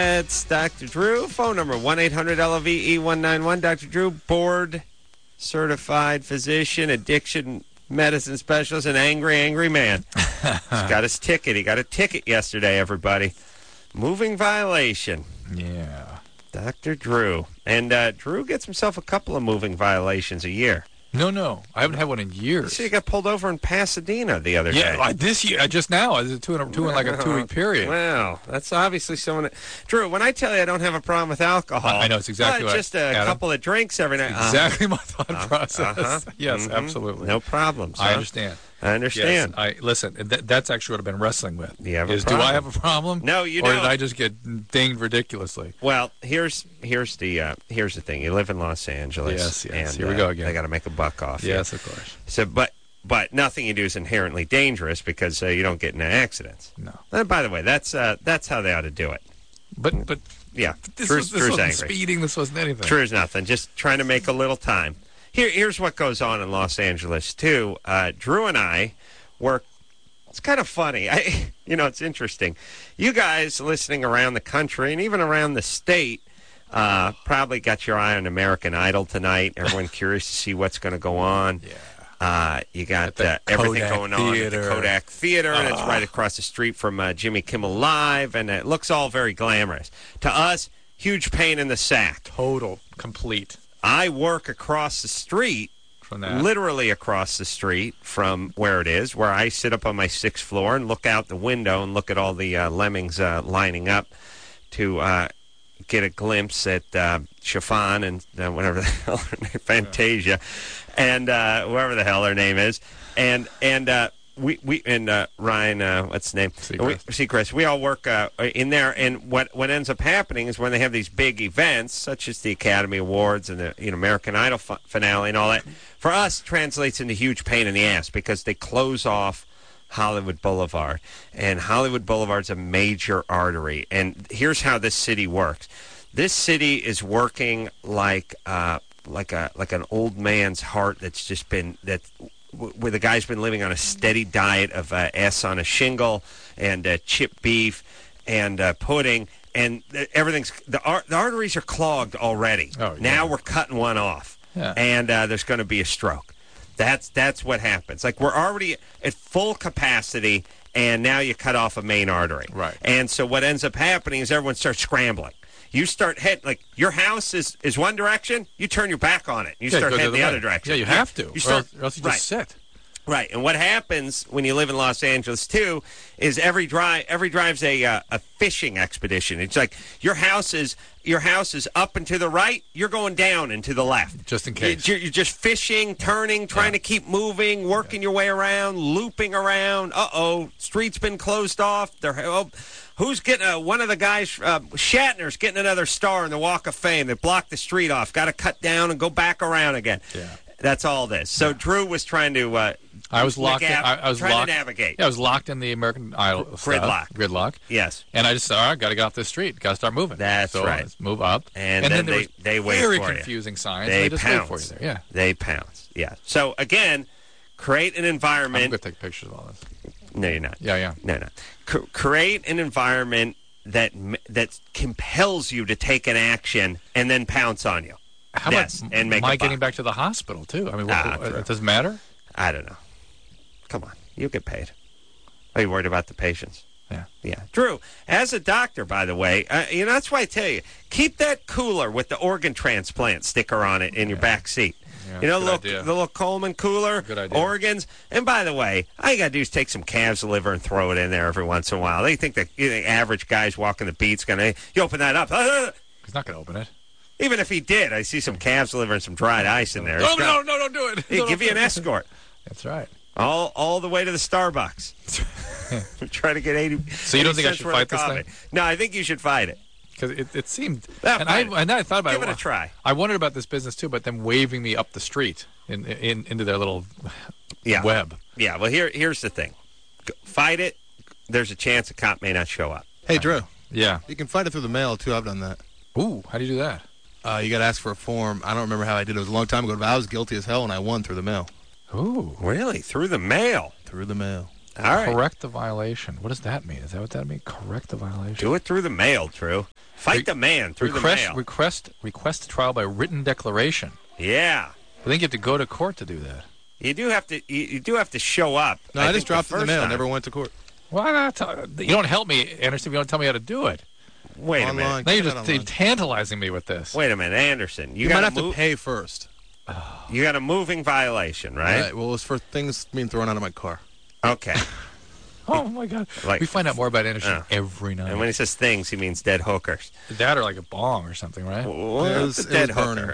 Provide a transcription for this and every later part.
It's Dr. Drew. Phone number 1-800-LOVE-191. Dr. Drew, board certified physician, addiction medicine specialist, and angry man. He's got his ticket. He got a ticket yesterday, everybody. Moving violation. Yeah. Dr. Drew. And Drew gets himself a couple of moving violations a year. No. I haven't had one in years. You see, he got pulled over in Pasadena the other day. Yeah, this year, just now. It's two in like a 2-week period. Well, that's obviously someone. Drew, when I tell you I don't have a problem with alcohol, I know it's exactly right. Just a couple of drinks every night. Exactly my thought process. Yes, absolutely. No problems. I understand. I understand. Yes, listen, that's actually what I've been wrestling with. Do do I have a problem? No, you don't. Or don't. did I just get dinged ridiculously? Well, here's the thing. You live in Los Angeles. Yes. And, here we go again. They got to make a buck off you. Yes, of course. So, but nothing you do is inherently dangerous because you don't get into accidents. No. And by the way, that's how they ought to do it. But yeah, this Drew's wasn't angry. Speeding. This wasn't anything. Drew's nothing. Just trying to make a little time. Here's what goes on in Los Angeles too. Drew and I work. It's kind of funny. It's interesting. You guys listening around the country and even around the state probably got your eye on American Idol tonight. Everyone curious to see what's going to go on. Yeah. You got everything going on at the Kodak Theater, and it's right across the street from Jimmy Kimmel Live, and it looks all very glamorous. To us, huge pain in the sack. Total, complete. I work across the street. Literally across the street from where it is, where I sit up on my 6th floor and look out the window and look at all the lemmings lining up to get a glimpse at Chiffon and whatever the hell her name, Fantasia, and whoever the hell her name is, and we and Ryan, what's his name? Seacrest. We all work in there, and what ends up happening is when they have these big events, such as the Academy Awards and the American Idol finale and all that, for us translates into huge pain in the ass because they close off Hollywood Boulevard, and Hollywood Boulevard's a major artery. And here's how this city works: this city is working like an old man's heart that's just been where the guy's been living on a steady diet of S on a shingle and chipped beef and pudding, and everything's the arteries are clogged already. Oh, yeah. Now we're cutting one off, and there's going to be a stroke. That's what happens. Like we're already at full capacity, and now you cut off a main artery. Right. And so what ends up happening is everyone starts scrambling. You start like your house is one direction. You turn your back on it. You start heading the other direction. Yeah, you have to. You start, or else you just sit. Right. And what happens when you live in Los Angeles too is every drive's a fishing expedition. It's like your house is up and to the right. You're going down and to the left. Just in case. You're just fishing, turning, trying to keep moving, working your way around, looping around. Street's been closed off. Who's getting one of the guys? Shatner's getting another star in the Walk of Fame. They blocked the street off. Got to cut down and go back around again. Yeah. That's all this. So Drew was trying to. I was locked. I was trying locked, to navigate. Yeah, I was locked in the American Idol gridlock. Yes. And I just said, all right, got to get off this street. Got to start moving. That's right. Let's move up. And then there they was wait very for you. confusing signs. They just pounce. wait for you there. Yeah. They pounce. Yeah. So again, create an environment. I'm going to take pictures of all this. No, you're not. Yeah. No. Create an environment that compels you to take an action and then pounce on you. How about and make my getting back to the hospital too? I mean, it doesn't matter. I don't know. Come on, you get paid. Are you worried about the patients? Yeah. Drew, as a doctor, by the way, that's why I tell you, keep that cooler with the organ transplant sticker on it in your back seat. Yeah, the little Coleman cooler, good idea. organs. And by the way, all you got to do is take some calves liver and throw it in there every once in a while. They think the average guy's walking the beat's going to, you open that up. He's not going to open it. Even if he did, I see some calves liver and some dried ice in there. No, don't do it. He'll give you an escort. That's right. All the way to the Starbucks. Try to get 80. So you don't think I should fight this thing? No, I think you should fight it. Because it seemed, and I thought about Give it a try. I wondered about this business too, but them waving me up the street into their little web. Yeah. Well, here's the thing: fight it. There's a chance a cop may not show up. Hey, Drew. Yeah. You can fight it through the mail too. I've done that. Ooh, how do you do that? You got to ask for a form. I don't remember how I did it. It was a long time ago, but I was guilty as hell, and I won through the mail. Ooh. Really? Through the mail? Through the mail. All right. Correct the violation. What does that mean? Is that what that means? Correct the violation. Do it through the mail, Drew. Fight the man through the mail. Request trial by written declaration. Yeah. I think you have to go to court to do that. You do have to. You do have to show up. No, I just dropped it in the mail. Never went to court. Why not? You don't help me, Anderson. If you don't tell me how to do it. Wait a minute. Now you're just tantalizing me with this. Wait a minute, Anderson. You might have to pay first. You got a moving violation, right? Right. Well, it was for things being thrown out of my car. Okay. Oh, my God. We find out more about Anderson every night. And when he says things, he means dead hookers. That or like a bong or something, right? Well, it was dead hooker.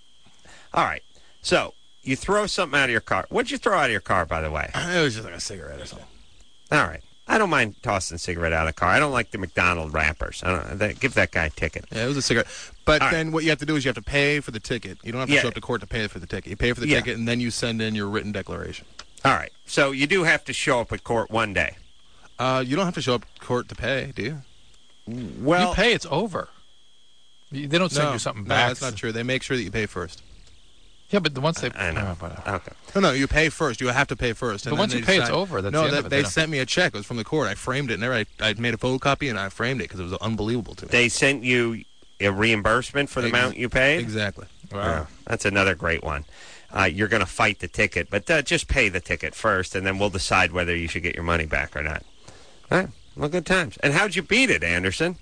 All right. So, you throw something out of your car. What'd you throw out of your car, by the way? It was just like a cigarette or something. All right. I don't mind tossing a cigarette out of the car. I don't like the McDonald's wrappers. Give that guy a ticket. Yeah, it was a cigarette. But then what you have to do is you have to pay for the ticket. You don't have to show up to court to pay for the ticket. You pay for the ticket, and then you send in your written declaration. All right. So you do have to show up at court one day. You don't have to show up at court to pay, do you? Well, you pay, it's over. They don't send you something back. No, that's not true. They make sure that you pay first. Yeah, but the once they... I know. Okay. No, you pay first. You have to pay first. But once you pay, it's over. That's the end of it. They sent me a check. It was from the court. I framed it, and I made a photocopy, and I framed it because it was unbelievable to me. They sent you a reimbursement for the amount you paid? Exactly. Wow. That's another great one. You're going to fight the ticket, but just pay the ticket first, and then we'll decide whether you should get your money back or not. All right. Well, good times. And how'd you beat it, Anderson?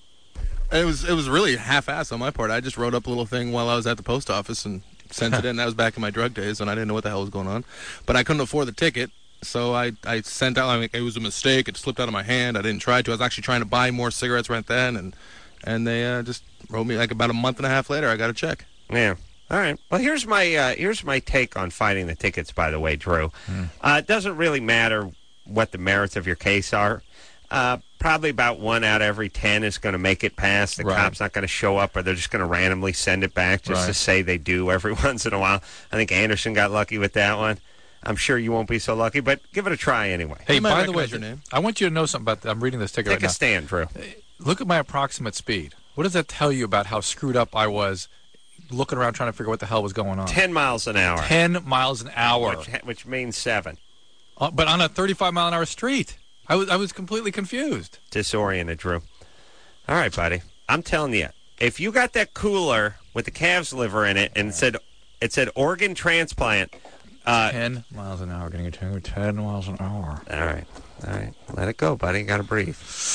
It was really half-assed on my part. I just wrote up a little thing while I was at the post office and sent it in. That was back in my drug days, and I didn't know what the hell was going on. But I couldn't afford the ticket, so I sent out. It was a mistake. It slipped out of my hand. I didn't try to. I was actually trying to buy more cigarettes right then, and they just wrote me about a month and a half later. I got a check. Yeah. All right. Well, here's my take on fighting the tickets. By the way, Drew, it doesn't really matter what the merits of your case are. Probably about 1 out of every 10 is going to make it past. The cop's not going to show up, or they're just going to randomly send it back just to say they do every once in a while. I think Anderson got lucky with that one. I'm sure you won't be so lucky, but give it a try anyway. Hey, by the way, your name? I want you to know something about that. I'm reading this ticket right now. Take a stand, Drew. Look at my approximate speed. What does that tell you about how screwed up I was looking around trying to figure out what the hell was going on? 10 miles an hour. 10 miles an hour. Which means 7. But on a 35-mile-an-hour street. I was completely confused. Disoriented, Drew. All right, buddy. I'm telling you, if you got that cooler with the calf's liver in it and it said organ transplant. 10 miles an hour. Getting a 10 miles an hour. All right. Let it go, buddy. You got to breathe.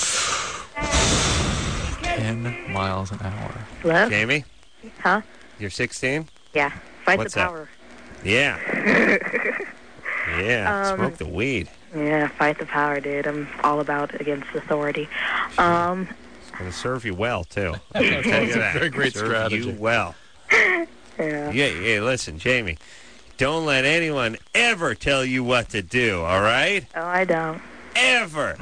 10 miles an hour. Hello? Jamie? Huh? You're 16? Yeah. Fight What's the power. That? Yeah. Yeah. Smoke the weed. Yeah, fight the power, dude. I'm all about against authority. It's going to serve you well, too. That's a very great strategy. Serve you well. Yeah. Yeah, listen, Jamie. Don't let anyone ever tell you what to do, all right? Oh, I don't. Ever.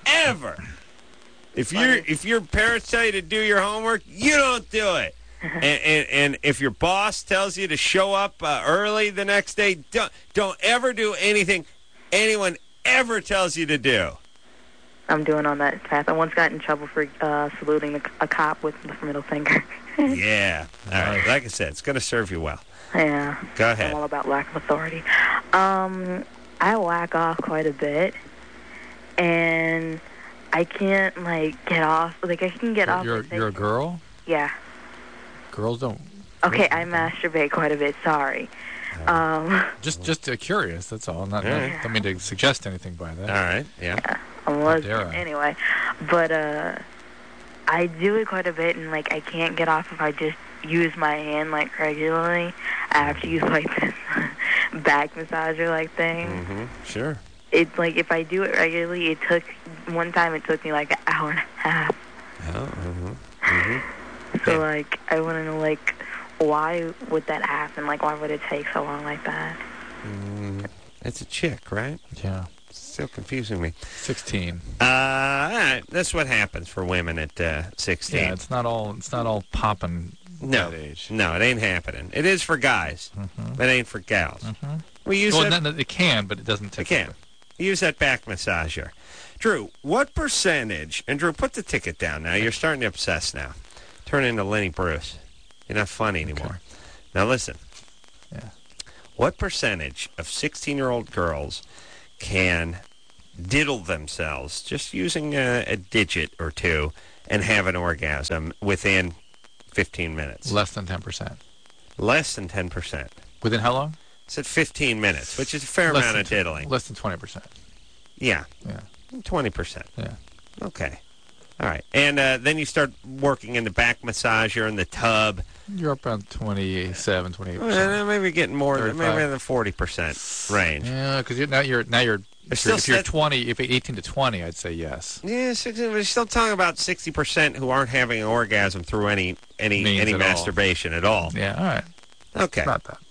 If your parents tell you to do your homework, you don't do it. And if your boss tells you to show up early the next day, don't ever do anything anyone ever tells you to do. I'm doing on that path. I once got in trouble for saluting a cop with the middle finger. Yeah. All right. Like I said, it's going to serve you well. Yeah. Go ahead. I'm all about lack of authority. I whack off quite a bit, and I can't, get off. I can get off. You're a girl? Yeah. Girls don't. Okay, I masturbate quite a bit. Sorry. Just curious. That's all. Don't mean to suggest anything by that. All right. Yeah. Anyway, but I do it quite a bit, and I can't get off if I just use my hand regularly. I have to use this back massager thing. Mm-hmm. Sure. It's if I do it regularly, one time it took me an hour and a half. Oh. Mm-hmm. Mm-hmm. So I want to know why would that happen? Why would it take so long like that? It's a chick, right? Yeah. Still confusing me. 16. All right. That's what happens for women at 16. Yeah, it's not all popping that age. No, it ain't happening. It is for guys. Mm-hmm. It ain't for gals. Mm-hmm. We use it can, but it doesn't. It can. Use that back massager. Drew, what percentage? And Drew, put the ticket down now. You're starting to obsess now. Turn into Lenny Bruce. You're not funny anymore. Okay. Now listen. Yeah. What percentage of 16-year-old girls can diddle themselves just using a digit or two and have an orgasm within 15 minutes. Less than 10%. Less than 10%. Within how long? It's at 15 minutes, which is a fair Less amount than of diddling. Less than 20%. Yeah. Yeah. 20%. Yeah. Okay. All right. And then you start working in the back massager in the tub. You're up around 27, 28%. Maybe getting more, 35. maybe in the 40% range. Yeah, because if you're 20, if 18 to 20, I'd say yes. Yeah, we're still talking about 60% who aren't having an orgasm through any Means at all. masturbation at all. Yeah, all right. Okay. Not that.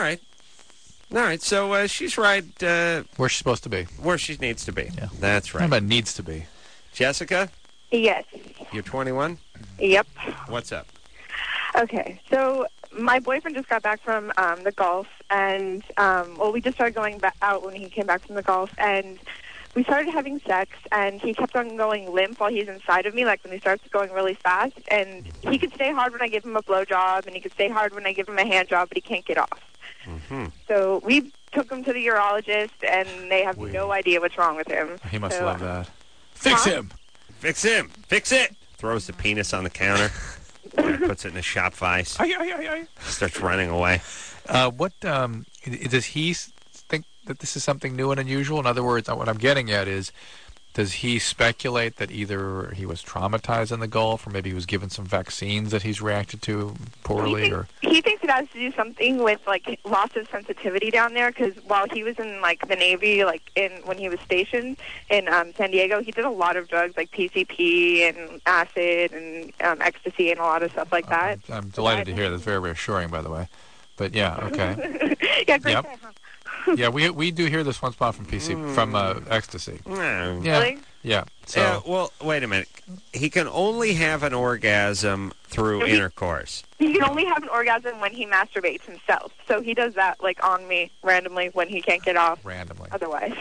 All right. So she's right Where she's supposed to be. where she needs to be. Yeah. That's How right. about needs to be? Jessica, Yes. you're 21. Yep. What's up? Okay. So my boyfriend just got back from the Gulf, and we just started going out when he came back from the Gulf, and we started having sex, and he kept on going limp while he's inside of me, like when he starts going really fast, and he could stay hard when I give him a blowjob, and he could stay hard when I give him a hand job, but he can't get off. Mm-hmm. So we took him to the urologist, and they have no idea what's wrong with him. He must So, love that. Fix him! Fix him. Fix it. Throws the penis on the counter. Puts it in a shop vise. Starts running away. What does he think that this is something new and unusual? In other words, what I'm getting at is, does he speculate that either he was traumatized in the Gulf, or maybe he was given some vaccines that he's reacted to poorly? He thinks it has to do something with like loss of sensitivity down there. Because while he was in like the Navy, when he was stationed in San Diego, he did a lot of drugs like PCP and acid and ecstasy and a lot of stuff like that. I'm delighted to hear. That's very reassuring, by the way. But yeah, okay. Yeah, great. Yep. Yeah, we do hear this one spot from from ecstasy. No. Yeah. Really? Yeah. So Yeah, well, wait a minute. He can only have an orgasm through intercourse. He can only have an orgasm when he masturbates himself. So he does that like on me randomly when he can't get off. randomly. Otherwise.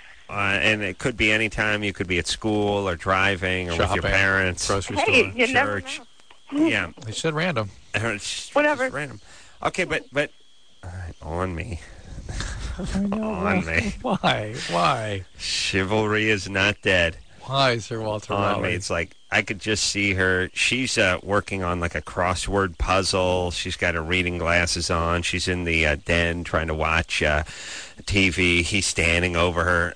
And it could be any time. You could be at school or driving or with Shopping, your parents. grocery Hey, store. you never Church. know. Yeah. They said random. Whatever. Just random. Okay, but all right, on me. I know. On me. Why? Chivalry is not dead. Why, Sir Walter On me. Raleigh? It's like I could just see her. She's working on like a crossword puzzle. She's got her reading glasses on. She's in the den trying to watch TV. He's standing over her.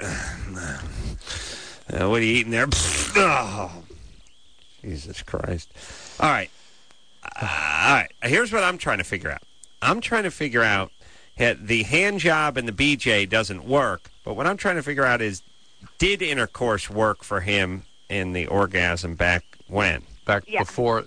What are you eating there? Oh, Jesus Christ. All right. All right. Here's what I'm trying to figure out. I'm trying to figure out the hand job and the BJ doesn't work, but what I'm trying to figure out is, did intercourse work for him in the orgasm back when? Before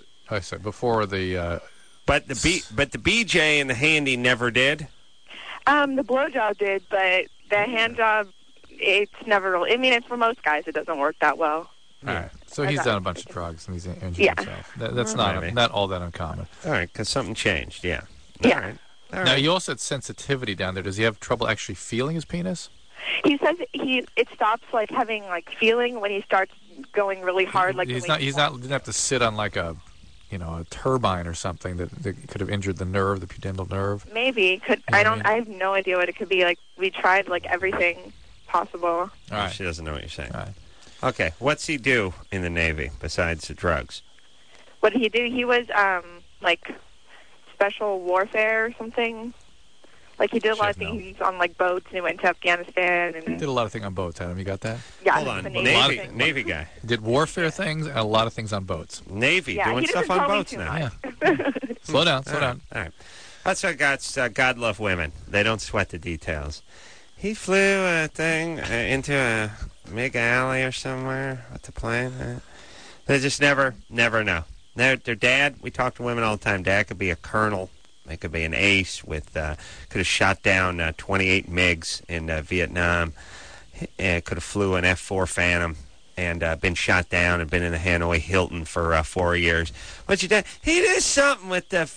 the But the BJ and the handy never did. The blowjob did, but the hand job, it's never really. I mean, it's for most guys, it doesn't work that well. all right. So he's done a bunch of drugs and he's injured Yeah. himself. That's Maybe. not all that uncommon. All right, because something changed, yeah. Yeah. All right. All Now right. you also had sensitivity down there. Does he have trouble actually feeling his penis? He says it stops like having like feeling when he starts going really hard. Like He didn't have to sit on like a turbine or something that could have injured the nerve, the pudendal nerve. Maybe could. Yeah, I have no idea what it could be. Like we tried like everything possible. All right. She doesn't know what you're saying. All right. Okay, what's he do in the Navy besides the drugs? What did he do? He was like special warfare or something. Like he did a lot of Should know. things on like boats, and he went to Afghanistan and Did a lot of things on boats, Adam. You got that? yeah, Hold on, the Navy, thing. Navy guy. Did warfare things and a lot of things on boats. Navy, Yeah, doing he stuff doesn't on tell me boats too now. Yeah. Slow down. Slow down. All right. That's what God love women. They don't sweat the details. He flew a thing into a big alley or somewhere with the plane. They just never know. Their dad, we talk to women all the time. Dad could be a colonel. They could be an ace with, could have shot down 28 MiGs in Vietnam. Could have flew an F-4 Phantom and been shot down and been in the Hanoi Hilton for 4 years. But your dad, he did something with the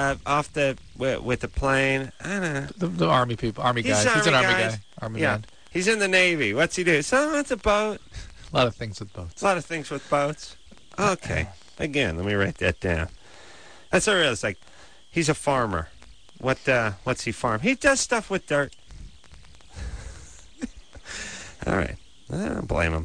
with the plane. I don't know. The army people, army He's guys. He's an army army guys. guy. Army Yeah. man. He's in the Navy. What's he do? Something with a boat. A lot of things with boats. A lot of things with boats. Okay. Again, let me write that down. That's what it is. Like, he's a farmer. What's he farm? He does stuff with dirt. All right. I don't blame him.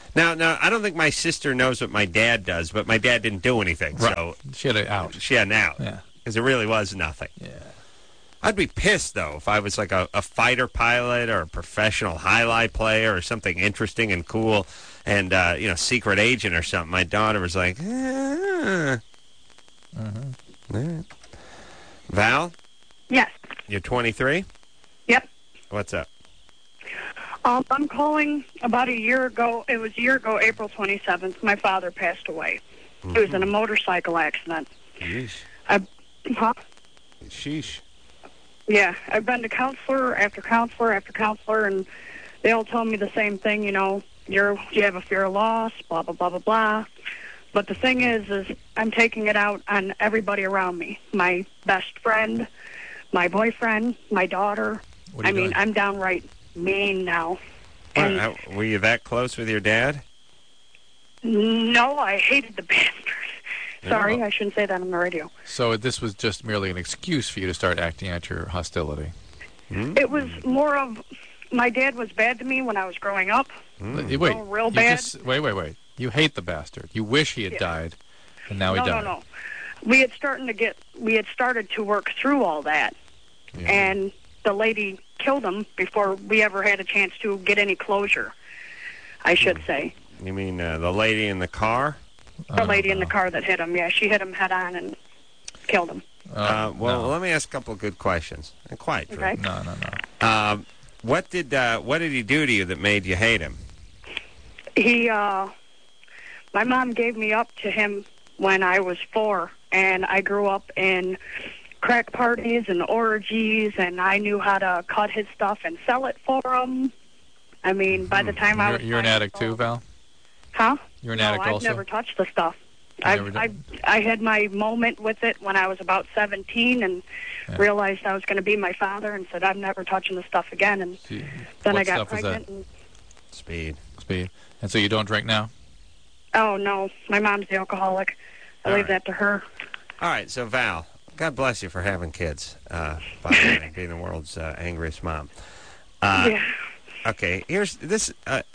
Now, I don't think my sister knows what my dad does, but my dad didn't do anything, Right. so She had an out. she had an out. Yeah. Because it really was nothing. Yeah. I'd be pissed, though, if I was like a fighter pilot or a professional highlight player or something interesting and cool and, secret agent or something. My daughter was like, All right. Val, Yes. you're 23? Yep. What's up? I'm calling about a year ago. It was a year ago, April 27th. My father passed away. It was in a motorcycle accident. Yeesh. Huh? Sheesh. Yeah, I've been to counselor after counselor after counselor, and they all tell me the same thing. You know, you have a fear of loss, blah blah blah blah blah. But the thing is I'm taking it out on everybody around me. My best friend, my boyfriend, my daughter. What are you doing? I'm downright mean now. And Were you that close with your dad? no, I hated the bastard. Sorry, I shouldn't say that on the radio. So this was just merely an excuse for you to start acting out your hostility. It was more of my dad was bad to me when I was growing up. Wait, real you bad. Wait. You hate the bastard. You wish he had died, and now he died. No. We had started to work through all that, Yeah. and the lady killed him before we ever had a chance to get any closure. I should say. You mean the lady in the car? The lady in the car that hit him. Yeah, she hit him head on and killed him. Let me ask a couple of good questions. And quiet, Drew. Okay. No. What did he do to you that made you hate him? My mom gave me up to him when I was 4, and I grew up in crack parties and orgies, and I knew how to cut his stuff and sell it for him. I mean, by the time I was... You're an addict too, Val? Huh? You're an addict I've also? never touched the stuff. Never did? I had my moment with it when I was about 17 and realized I was going to be my father and said, I'm never touching the stuff again. And then I got pregnant. And, Speed. And so you don't drink now? oh, no. My mom's the alcoholic. I leave that to her. All right, so Val, God bless you for having kids, by the way, being the world's angriest mom. Yeah. Okay, here's this,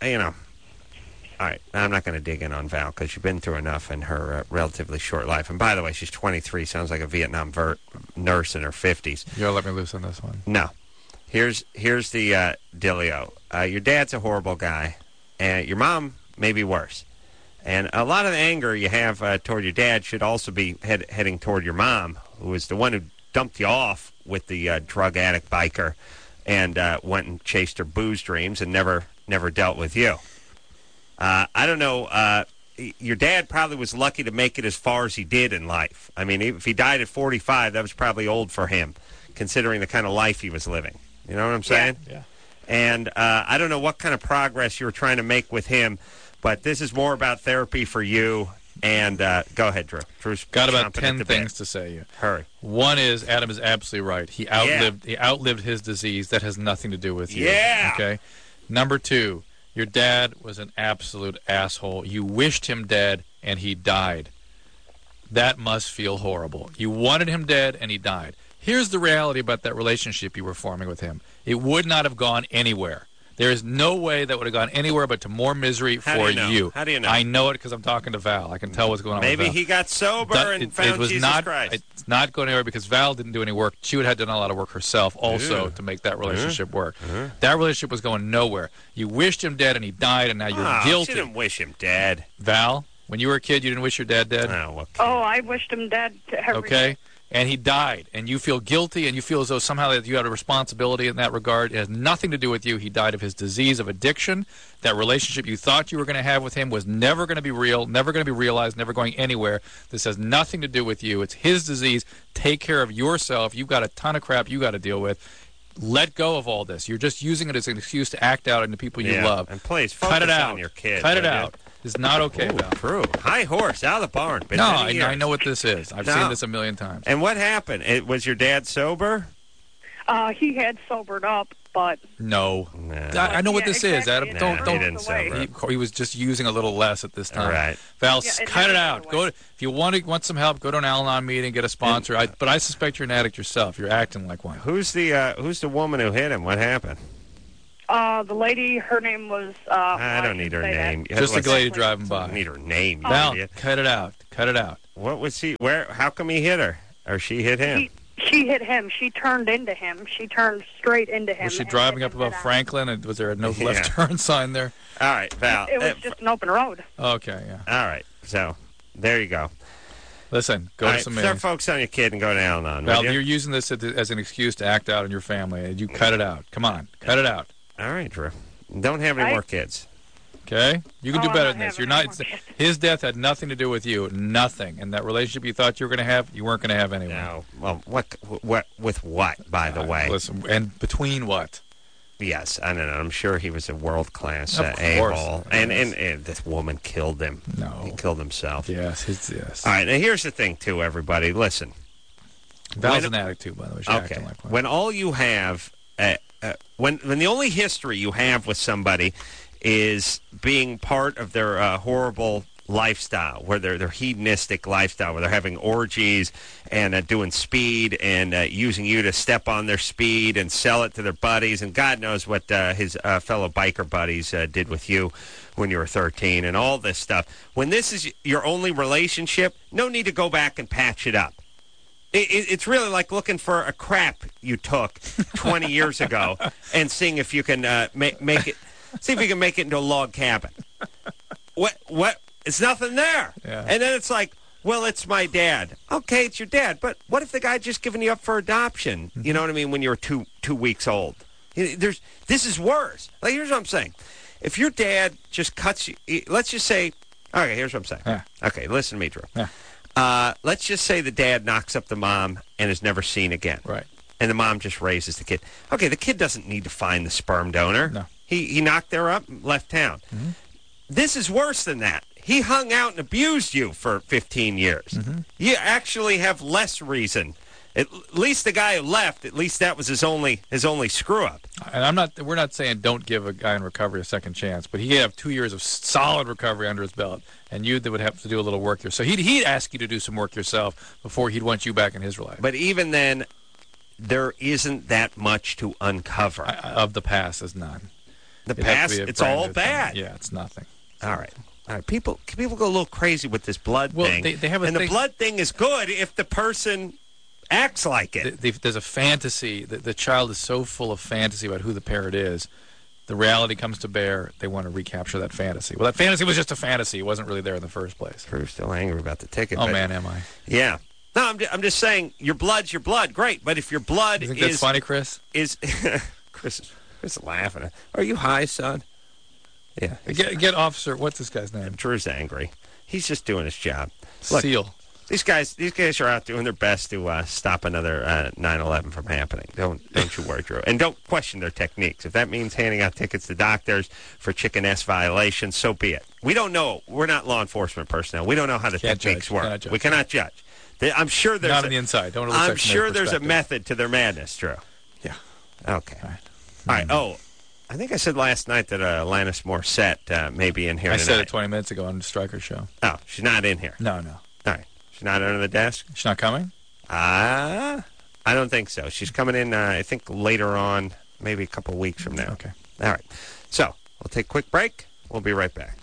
all right, I'm not going to dig in on Val because she's been through enough in her relatively short life. And by the way, she's 23, sounds like a Vietnam nurse in her 50s. You gotta let me loose on this one. No. Here's the dealio. Your dad's a horrible guy, and your mom may be worse. And a lot of the anger you have toward your dad should also be heading toward your mom, who is the one who dumped you off with the drug addict biker and went and chased her booze dreams and never dealt with you. I don't know. Your dad probably was lucky to make it as far as he did in life. I mean, if he died at 45, that was probably old for him, considering the kind of life he was living. You know what I'm saying? Yeah. And I don't know what kind of progress you were trying to make with him, but this is more about therapy for you. And go ahead, Drew. Drew's Got about chomping 10 at the things bit. to say you. Hurry. One is, Adam is absolutely right. He outlived his disease. That has nothing to do with you. Yeah. Okay? Number 2, your dad was an absolute asshole. You wished him dead, and he died. That must feel horrible. You wanted him dead, and he died. Here's the reality about that relationship you were forming with him. It would not have gone anywhere. There is no way that would have gone anywhere but to more misery for you. How do you know? I know it because I'm talking to Val. I can tell what's going on with Val. Maybe he got sober and found Jesus Christ. It's not going anywhere because Val didn't do any work. She would have done a lot of work herself also to make that relationship work. That relationship was going nowhere. You wished him dead and he died, and now you're guilty. She didn't wish him dead. Val, when you were a kid, you didn't wish your dad dead? No, I wished him dead every day. And he died, and you feel guilty, and you feel as though somehow that you had a responsibility in that regard. It has nothing to do with you. He died of his disease of addiction. That relationship you thought you were going to have with him was never going to be real, never going to be realized, never going anywhere. This has nothing to do with you. It's his disease. Take care of yourself. You've got a ton of crap you got to deal with. Let go of all this. You're just using it as an excuse to act out on the people you love. And please, cut it out. on your kid. Cut it out. It's not okay, Val. True. High horse, out of the barn. Been No, many years. I know what this is. I've seen this a million times. And what happened? Was your dad sober? He had sobered up, but... No. I know what this is. Adam, don't. He didn't sober up. He was just using a little less at this time. Right. Val, cut it out. If you want some help, go to an Al-Anon meeting, get a sponsor. But I suspect you're an addict yourself. You're acting like one. Who's the woman who hit him? What happened? The lady, her name was... I don't need her name. Just a lady driving by. I don't need her name. Val, cut it out. Cut it out. What was he? Where? How come he hit her? Or she hit him? She hit him. She turned into him. She turned straight into him. Was she driving up above Franklin? And was there a no left turn sign there? All right, Val. It was just an open road. Okay, yeah. All right. So, there you go. Listen, go to some start focusing on your kid and go to Al-Anon. Val, you're using this as an excuse to act out on your family. You cut it out. Come on, cut it out. All right, Drew. Don't have any more kids. Okay? You can do better than this. You're not. His death had nothing to do with you. Nothing. And that relationship you thought you were going to have, you weren't going to have anyway. No. Well, what with what, by the way? Listen, and between what? Yes, I don't know. I'm sure he was a world-class a-hole. And this woman killed him. No. He killed himself. Yes, yes. All right, now here's the thing, too, everybody. Listen. Val's an addict, too, by the way. Okay. When all you have... when the only history you have with somebody is being part of their horrible lifestyle, where their hedonistic lifestyle, where they're having orgies and doing speed and using you to step on their speed and sell it to their buddies, and God knows what his fellow biker buddies did with you when you were 13 and all this stuff. When this is your only relationship, no need to go back and patch it up. It's really like looking for a crap you took 20 years ago and seeing if you can make it. See if you can make it into a log cabin. What? It's nothing there. Yeah. And then it's like, well, it's my dad. Okay, it's your dad. But what if the guy just given you up for adoption? Mm-hmm. You know what I mean? When you were two weeks old. This is worse. Like, here's what I'm saying. If your dad just cuts you, let's just say, okay, here's what I'm saying. Yeah. Okay, listen to me, Drew. Yeah. Let's just say the dad knocks up the mom and is never seen again. Right. And the mom just raises the kid. Okay, the kid doesn't need to find the sperm donor. No. He knocked her up and left town. Mm-hmm. This is worse than that. He hung out and abused you for 15 years. Mm-hmm. You actually have less reason. At least the guy who left, at least that was his only screw up. And we're not saying don't give a guy in recovery a second chance, but he could have 2 years of solid recovery under his belt, and you would have to do a little work here. So he'd ask you to do some work yourself before he'd want you back in his life. But even then, there isn't that much to uncover. Of the past is none. The past, it's all bad. Yeah, it's nothing. All right. People go a little crazy with this blood thing. They have the blood thing is good if the person acts like it. There's a fantasy. The child is so full of fantasy about who the parent is. The reality comes to bear. They want to recapture that fantasy. Well, that fantasy was just a fantasy. It wasn't really there in the first place. Drew's still angry about the ticket. Oh, man, am I? Yeah. No, I'm just saying, your blood's your blood. Great. But if your blood You think that's funny, Chris? Chris is laughing. Are you high, son? Yeah. Get Officer, what's this guy's name? Drew's angry. He's just doing his job. Look, Seal. These guys are out doing their best to stop another 9/11 from happening. Don't you worry, Drew. And don't question their techniques. If that means handing out tickets to doctors for Chicken S violations, so be it. We don't know. We're not law enforcement personnel. We don't know how the techniques work. We cannot judge. I'm sure there's not on the inside. Don't I'm sure there's a method to their madness, Drew. Yeah. Okay. All right. Oh, I think I said last night that Alanis Morissette may be in here tonight. I said it 20 minutes ago on the Stryker show. Oh, she's not in here. No. All right. She's not under the desk? She's not coming? I don't think so. She's coming in, I think, later on, maybe a couple weeks from now. Okay. All right. So, we'll take a quick break. We'll be right back.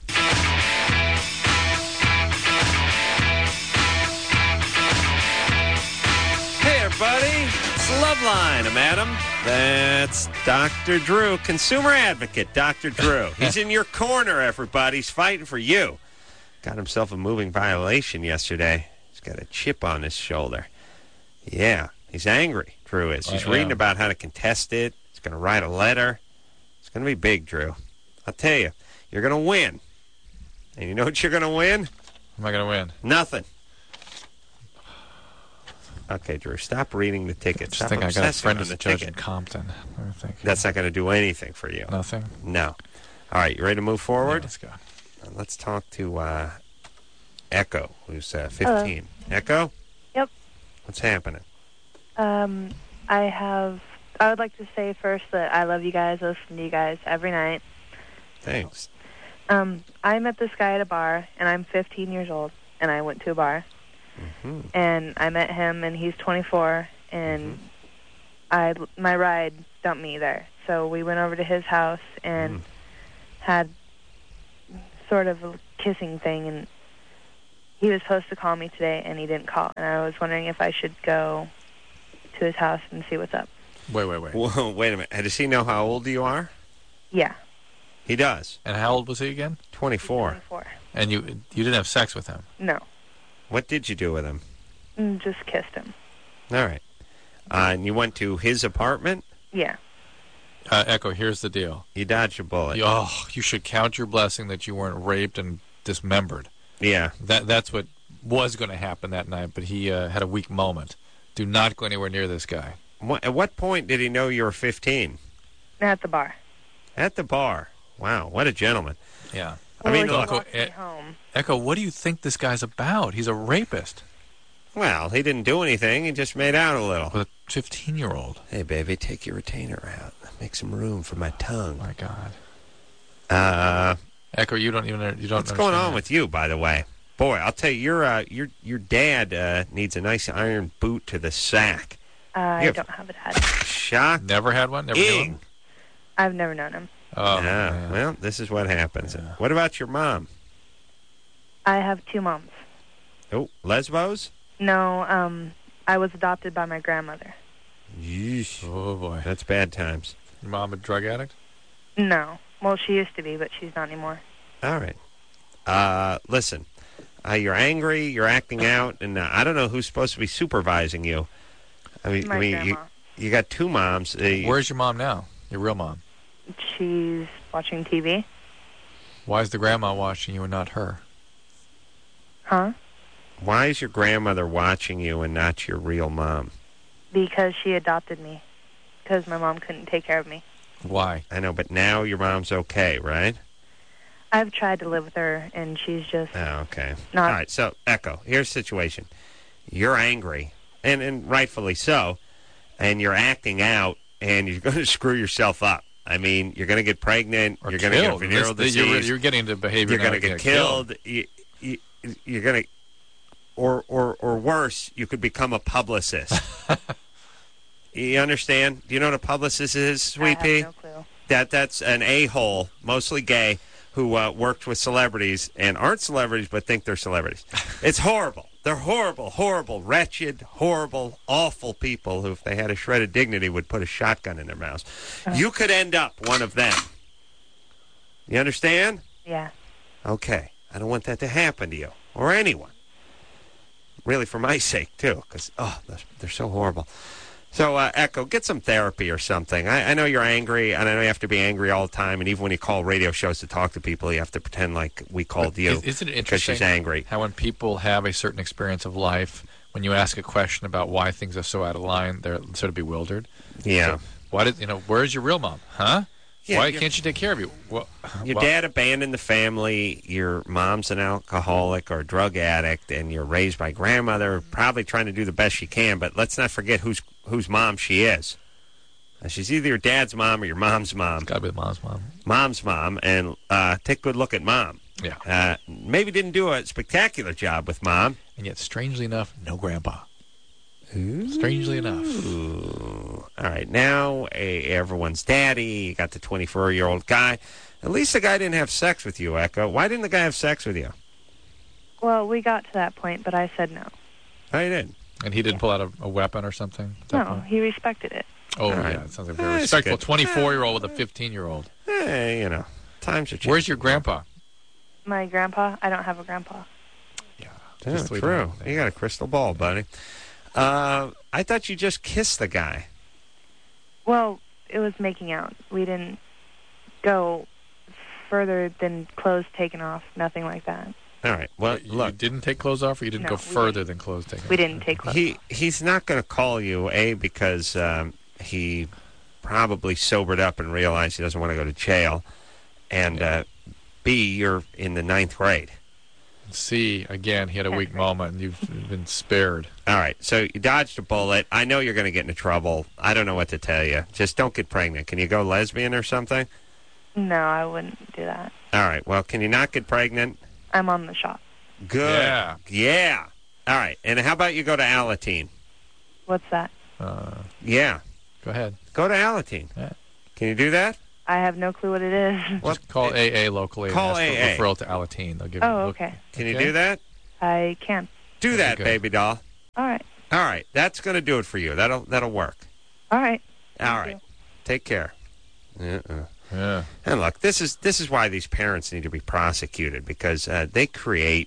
Hey, everybody. It's Loveline. I'm Adam. That's Dr. Drew, consumer advocate, Dr. Drew. He's in your corner, everybody. He's fighting for you. Got himself a moving violation yesterday. He's got a chip on his shoulder. Yeah, he's angry, Drew is. He's reading about how to contest it. He's going to write a letter. It's going to be big, Drew. I'll tell you, you're going to win. And you know what you're going to win? Am I going to win? Nothing. Okay, Drew, stop reading the ticket. I Stop think I got a friend on of the the judge ticket. in Compton. I think. That's not going to do anything for you. Nothing? No. All right, you ready to move forward? Yeah, let's go. Let's talk to Echo, who's 15. Hello. Echo? Yep. What's happening? I would like to say first that I love you guys. I listen to you guys every night. Thanks. I met this guy at a bar, and I'm 15 years old, and I went to a bar. Mm-hmm. And I met him, and he's 24, and my ride dumped me there. So so we went over to his house and had sort of a kissing thing, and he was supposed to call me today, and he didn't call. And I was wondering if I should go to his house and see what's up. Wait. Whoa, wait a minute. Does he know how old you are? Yeah. He does. And how old was he again? 24. 24. And you didn't have sex with him? No. What did you do with him? Just kissed him. All right. And you went to his apartment? Yeah. Echo, here's the deal. You dodged a bullet. You should count your blessing that you weren't raped and dismembered. Yeah. That's what was going to happen that night, but he had a weak moment. Do not go anywhere near this guy. At what point did he know you were 15? At the bar. At the bar. Wow, what a gentleman. Yeah. I mean, well, look, he walked me home. Echo, what do you think this guy's about? He's a rapist. Well, he didn't do anything. He just made out a little. With a 15-year-old. Hey, baby, take your retainer out. Make some room for my tongue. My God. Echo, you don't What's going on with you, by the way? Boy, I'll tell you, your dad needs a nice iron boot to the sack. I don't have a dad. Shock. Never had one? Never knew him? I've never known him. Oh, yeah. man. Well, this is what happens. Yeah. What about your mom? I have 2 moms. Oh, lesbos? No, I was adopted by my grandmother. Yeesh. Oh, boy. That's bad times. Your mom a drug addict? No. Well, she used to be, but she's not anymore. All right. Listen, you're angry, you're acting out, and I don't know who's supposed to be supervising you. My grandma. You got 2 moms. Where's your mom now? Your real mom? She's watching TV. Why is the grandma watching you and not her? Huh? Why is your grandmother watching you and not your real mom? Because she adopted me. Because my mom couldn't take care of me. Why? I know, but now your mom's okay, right? I've tried to live with her, and she's just Oh, okay. not... All right, so, Echo, here's the situation. You're angry, and rightfully so, and you're acting out, and you're going to screw yourself up. I mean, you're going to get pregnant, Or you're going to get killed. venereal disease. You're getting into behavior You're going to now get killed. You're going to... Or worse, you could become a publicist. You understand? Do you know what a publicist is, Sweet I Pea? have no clue. That's an a-hole, mostly gay, who worked with celebrities and aren't celebrities but think they're celebrities. It's horrible. They're horrible, horrible, wretched, horrible, awful people who, if they had a shred of dignity, would put a shotgun in their mouths. You could end up one of them. You understand? Yeah. Okay. I don't want that to happen to you or anyone. Really, for my sake, too, because, they're so horrible. So, Echo, get some therapy or something. I know you're angry, and I know you have to be angry all the time, and even when you call radio shows to talk to people, you have to pretend like we called you Isn't it because interesting she's angry. how when people have a certain experience of life, when you ask a question about why things are so out of line, they're sort of bewildered? Yeah. So, where's your real mom? Huh? Yeah, Why can't she take care of you? Well, your dad abandoned the family, your mom's an alcoholic or a drug addict, and you're raised by grandmother, probably trying to do the best she can, but let's not forget whose mom she is. She's either your dad's mom or your mom's mom. Got to be the mom's mom. Mom's mom, and take a good look at mom. Yeah. Maybe didn't do a spectacular job with mom. And yet, strangely enough, no grandpa. Strangely enough. Ooh. All right, now everyone's daddy. You got the 24-year-old guy. At least the guy didn't have sex with you, Echo. Why didn't the guy have sex with you? Well, we got to that point, but I said no. Oh, he did. And he didn't pull out a weapon or something? at that No, point? he respected it. Oh, All right. yeah. It sounds like very That's respectful. good. 24-year-old with a 15-year-old. Hey, times are changing. Where's your grandpa? My grandpa? I don't have a grandpa. Yeah. Yeah, just the way true. they- You got a crystal ball, buddy. I thought you just kissed the guy. Well, it was making out. We didn't go further than clothes taken off, nothing like that. All right. Well, You look, didn't take clothes off, or you didn't No, go we further than clothes taken We off? didn't take clothes off. he's not going to call you, A, because he probably sobered up and realized he doesn't want to go to jail, and B, you're in the 9th grade. C, again, he had a weak moment, and you've been spared. All right, so you dodged a bullet. I know you're going to get into trouble. I don't know what to tell you. Just don't get pregnant. Can you go lesbian or something? No, I wouldn't do that. All right, well, can you not get pregnant? I'm on the shop. Good. Yeah. Yeah. All right, and how about you go to Alateen? What's that? Yeah, Go ahead. go to Alateen. Yeah. Can you do that? I have no clue what it is. Just call AA locally Call and ask for AA. referral to Alateen. They'll give you. Okay. Can you do that? I can. Do that, good. baby doll. All right. All right. That's going to do it for you. That'll work. All right. All right. Take care. Yeah. And look, this is why these parents need to be prosecuted, because they create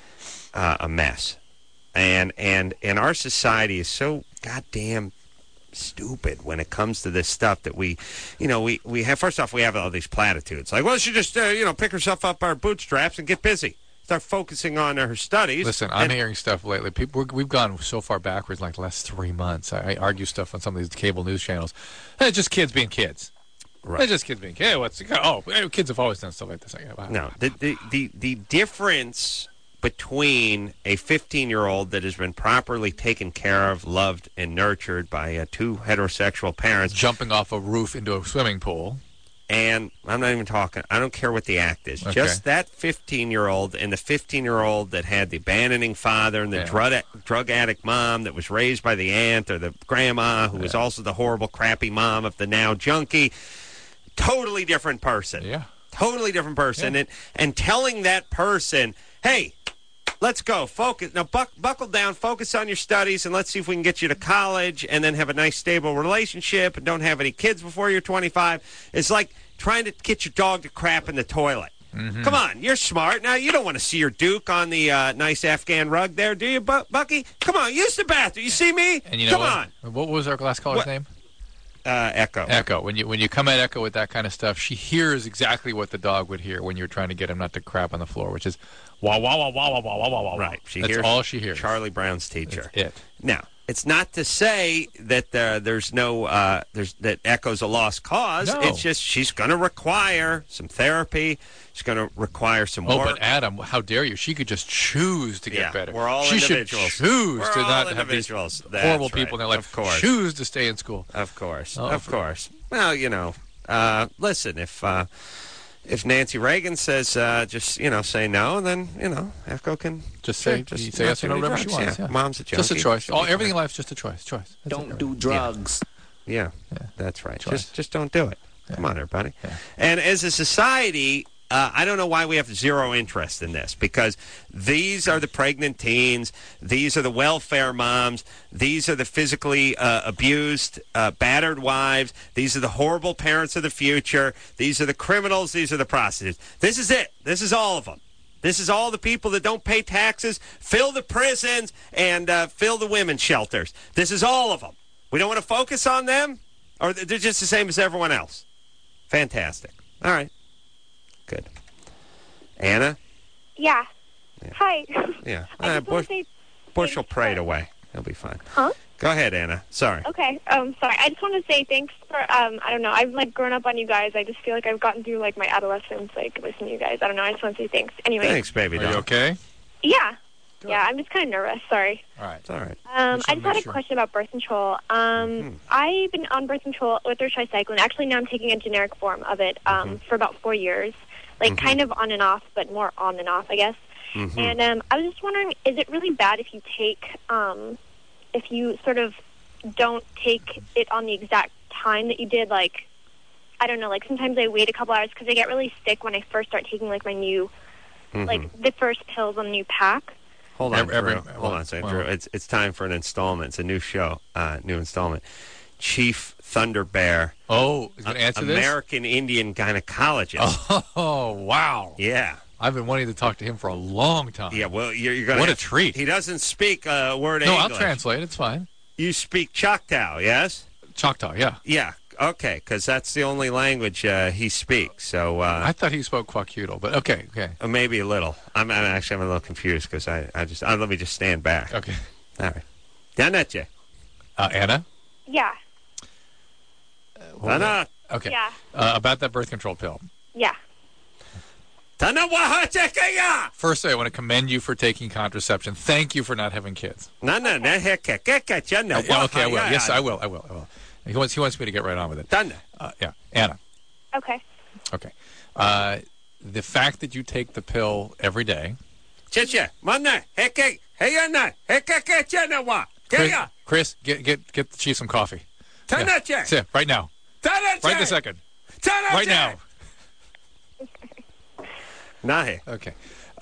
a mess, and our society is so goddamn stupid when it comes to this stuff that we have. First off, we have all these platitudes like, well, she just pick herself up by her bootstraps and get busy. Start focusing on her studies. Listen, I'm hearing stuff lately. We've gone so far backwards, like the last 3 months. I argue stuff on some of these cable news channels. It's just kids being kids. Right. It's just kids being kids. Kids have always done stuff like this. No, the difference between a 15-year-old that has been properly taken care of, loved, and nurtured by two heterosexual parents, jumping off a roof into a swimming pool. And I'm not even talking, I don't care what the act is. Okay. Just that 15-year-old and the 15-year-old that had the abandoning father and the drug addict mom that was raised by the aunt or the grandma who was also the horrible, crappy mom of the now junkie. Totally different person. Yeah. Totally different person. Yeah. And telling that person, hey, let's go. Focus. Now, buckle down. Focus on your studies, and let's see if we can get you to college and then have a nice, stable relationship and don't have any kids before you're 25. It's like trying to get your dog to crap in the toilet. Mm-hmm. Come on. You're smart. Now, you don't want to see your Duke on the nice Afghan rug there, do you, Bucky? Come on. Use the bathroom. You see me? And Come on. What was our last caller's name? Echo. Echo. When you come at Echo with that kind of stuff, she hears exactly what the dog would hear when you're trying to get him not to crap on the floor, which is wah wah wah wah wah wah wah wah. Right. That's all she hears. Charlie Brown's teacher. That's it. Now, it's not to say that there's no that Echo's a lost cause. No. It's just she's going to require some therapy. She's going to require some work. But Adam, how dare you? She could just choose to get better. We're all she individuals. Should choose we're to all not have these individuals. horrible people in their life. Of course. Choose to stay in school. Of course. Oh, of course. Well, listen, if Nancy Reagan says just say no, then Echo can just say yes or no, whatever she wants. Yeah. Mom's a junkie. Just a choice. Everything in life is just a choice. That's don't do drugs. Yeah, that's right. Just don't do it. Yeah. Come on, everybody. Yeah. And as a society, I don't know why we have zero interest in this, because these are the pregnant teens, these are the welfare moms, these are the physically abused, battered wives, these are the horrible parents of the future, these are the criminals, these are the prostitutes. This is it. This is all of them. This is all the people that don't pay taxes, fill the prisons, and fill the women's shelters. This is all of them. We don't want to focus on them, or they're just the same as everyone else. Fantastic. All right. Good. Anna? Yeah. Hi. Yeah. Bush will pray it away. He'll be fine. Huh? Go ahead, Anna. Sorry. Okay. Sorry. I just want to say thanks for, I don't know, I've, grown up on you guys. I just feel like I've gotten through, my adolescence, listening to you guys. I don't know. I just want to say thanks. Anyway. Thanks, baby doll. Are you okay? Yeah. Good. Yeah, I'm just kind of nervous. Sorry. All right. It's all right. I just had a question about birth control. I've been on birth control with tetracycline. Actually, now I'm taking a generic form of it for about 4 years. Kind of on and off, but more on and off, I guess. Mm-hmm. And I was just wondering, is it really bad if you take, if you sort of don't take it on the exact time that you did? I don't know, sometimes I wait a couple hours because I get really sick when I first start taking, my new, the first pills on the new pack. Hold on, Drew. Hold on a second, Drew. It's time for an installment. It's a new show, new installment. Chief Thunder Bear. Oh, is going to answer this? American Indian gynecologist. Oh, wow. Yeah. I've been wanting to talk to him for a long time. Yeah, well, you're going to... What a treat. He doesn't speak a word No, English. I'll translate. It's fine. You speak Choctaw, yes? Choctaw, yeah. Yeah, okay, because that's the only language he speaks. So I thought he spoke Kwakiutl, but okay. Maybe a little. I'm a little confused because let me just stand back. Okay. All right. Danetje. Anna? Yeah. Anna. Okay. Yeah. About that birth control pill. Yeah. First, I want to commend you for taking contraception. Thank you for not having kids. Okay, I will. Yes, I will. He wants me to get right on with it. Yeah. Anna. Okay. Okay. The fact that you take the pill every day. Chris, get the chief some coffee. Yeah. Right now. Right this second. Right now. Nahe. Okay.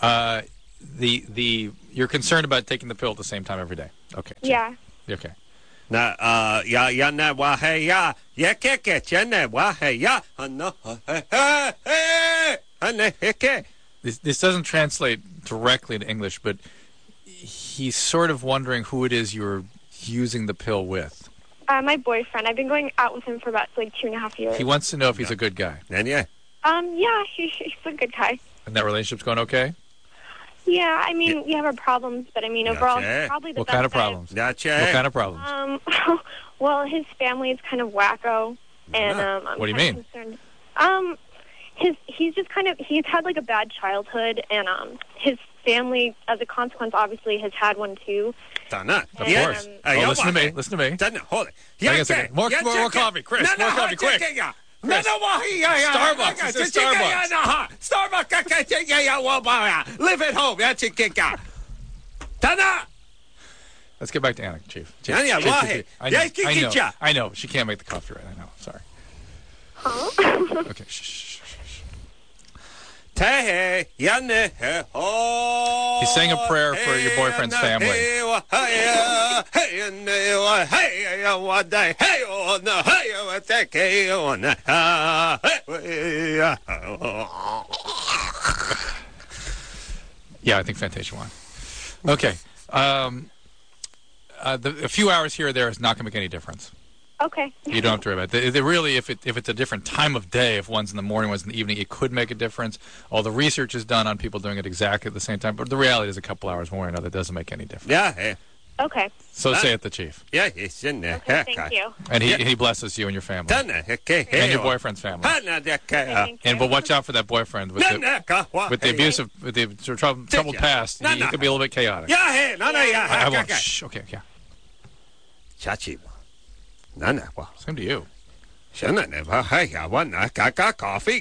You're concerned about taking the pill at the same time every day. Okay. Yeah. Okay. Na ya na wa hey ya keke chene wa hey ya no hey. This doesn't translate directly to English, but he's sort of wondering who it is you're using the pill with. My boyfriend. I've been going out with him for about 2.5 years. He wants to know if he's a good guy. And yeah. Yeah, he's a good guy. And that relationship's going okay? Yeah, I mean, we have our problems, but I mean, overall, Gotcha. he's probably the What best kind of guy. problems? Gotcha. What kind of problems? Well, his family is kind of wacko, and I'm What do you kind mean? of concerned. He's just kind of, he's had like a bad childhood, and his family, as a consequence, obviously has had one too. Dana. Of Yeah. course. Listen to me. Listen to me. Dana, hold it. Hang on a second. More coffee, Chris. More coffee, quick. Chris. Starbucks. This is Starbucks. Starbucks. Live at home. That's it. Dana. Let's get back to Anna, Chief. Yeah, Chief, why? I know. She can't make the coffee right. I know. Sorry. Huh? Okay. Shh. He's saying a prayer for your boyfriend's family. Yeah, I think Fantasia won. Okay. A few hours here or there is not going to make any difference. Okay. You don't have to worry about it. Really, if it's a different time of day, if one's in the morning, one's in the evening, it could make a difference. All the research is done on people doing it exactly at the same time, but the reality is a couple hours one way or another doesn't make any difference. Yeah. Okay. So say it, the Chief. Yeah, he's in there. Okay, thank you. And he blesses you and your family. And your boyfriend's family. Thank you. But watch out for that boyfriend with the abusive, with the troubled past. He could be a little bit chaotic. I won't. Shh. Okay. Yeah. Chachi. Same to you. Coffee.